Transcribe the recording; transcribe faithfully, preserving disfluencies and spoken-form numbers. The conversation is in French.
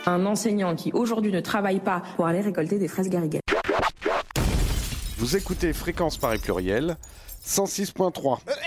Un enseignant qui aujourd'hui ne travaille pas pour aller récolter des fraises garrigues. Vous écoutez Fréquence Paris Pluriel, cent six point trois.